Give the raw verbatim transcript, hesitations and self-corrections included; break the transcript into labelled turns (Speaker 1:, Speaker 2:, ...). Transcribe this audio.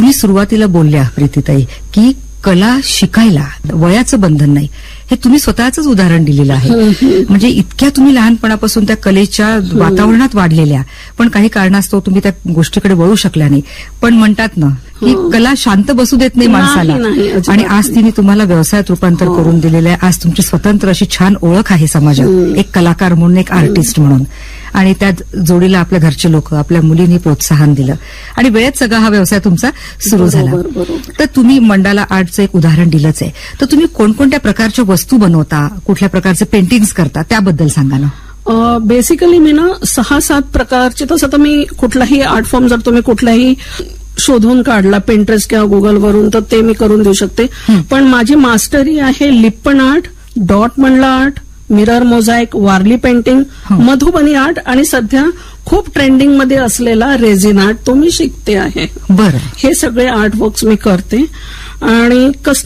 Speaker 1: तुम्ही सुरुवातीला बोलल्या प्रीतीताई की कला शिकायला वयाचं बंधन नाही, हे तुम्ही स्वतःच उदाहरण दिलेलं आहे. म्हणजे इतक्या तुम्ही लहानपणापासून त्या कलेच्या वातावरणात वाढलेल्या, पण काही कारणास्तव तुम्ही त्या गोष्टीकडे वळू शकल्या नाही. पण म्हणतात ना की कला शांत बसू देत नाही माणसाला, आणि आज तिने तुम्हाला व्यवसायात रूपांतर करून दिलेलं आहे. आज तुमची स्वतंत्र अशी छान ओळख आहे समाजात, एक कलाकार म्हणून, एक आर्टिस्ट म्हणून. आणि त्यात जोडीला आपल्या घरचे लोक, आपल्या मुलींनी प्रोत्साहन दिलं आणि वेळेत सगळा हा व्यवसाय तुमचा सुरू झाला. तर तुम्ही मंडाला आर्टचं एक उदाहरण दिलंच आहे. तर तुम्ही कोणकोणत्या प्रकारच्या वस्तू बनवता, कुठल्या प्रकारचे पेंटिंग्स करता, त्याबद्दल सांगा ना.
Speaker 2: बेसिकली मी ना सहा सात प्रकारचे, तसं तर मी कुठलाही आर्ट फॉर्म जर तुम्ही कुठलाही शोधून काढला पिंटरेस्ट किंवा गुगलवरून तर ते मी करून देऊ शकते. पण माझी मास्टरी आहे लिप्पन आर्ट, डॉट मंडला art, mirror mosaic, Warli painting, Madhubani art आणि सध्या खूप ट्रेंडिंग मध्ये असलेला रेझिन आर्ट तो मी शिकते आहे.
Speaker 1: बरं,
Speaker 2: हे सगळे आर्ट वर्क्स मी करते. आणि